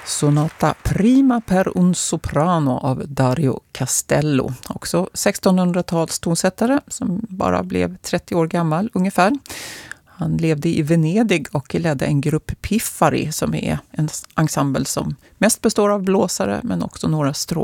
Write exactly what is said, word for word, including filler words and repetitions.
Sonata prima per un soprano av Dario Castello. Också sextonhundratals tonsättare som bara blev trettio år gammal ungefär. Han levde i Venedig och ledde en grupp Piffari som är en ensemble som mest består av blåsare men också några strå